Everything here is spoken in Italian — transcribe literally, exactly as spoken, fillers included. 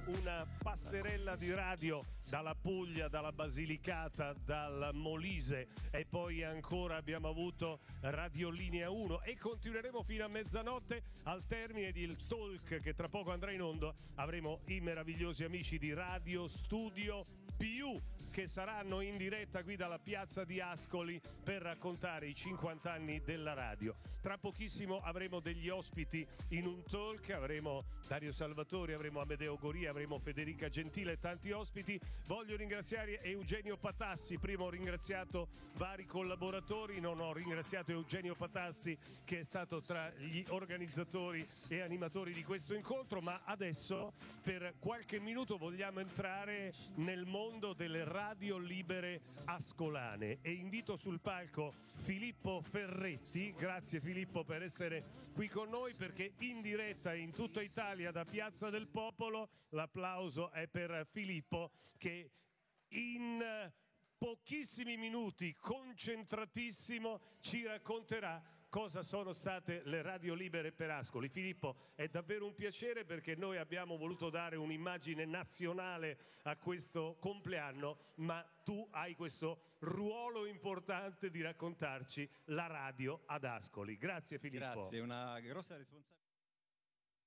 una passerella di radio dalla Puglia, dalla Basilicata, dal Molise e poi ancora abbiamo avuto Radio Linea uno e continueremo fino a mezzanotte. Al termine del talk che tra poco andrà in onda avremo i meravigliosi amici di Radio Studio Più che saranno in diretta qui dalla piazza di Ascoli per raccontare i cinquanta anni della radio. Tra pochissimo avremo degli ospiti in un talk, avremo Dario Salvatori, avremo Amedeo Goria, avremo Federica Gentile e tanti ospiti. Voglio ringraziare Eugenio Patassi, prima ho ringraziato vari collaboratori, non ho ringraziato Eugenio Patassi che è stato tra gli organizzatori e animatori di questo incontro, ma adesso per qualche minuto vogliamo entrare nel mondo delle radio libere ascolane e invito sul palco Filippo Ferretti. Grazie Filippo per essere qui con noi, perché in diretta in tutta Italia da Piazza del Popolo l'applauso è per Filippo che in pochissimi minuti, concentratissimo, ci racconterà cosa sono state le radio libere per Ascoli. Filippo, è davvero un piacere perché noi abbiamo voluto dare un'immagine nazionale a questo compleanno, ma tu hai questo ruolo importante di raccontarci la radio ad Ascoli. Grazie Filippo. Grazie, una grossa responsabilità.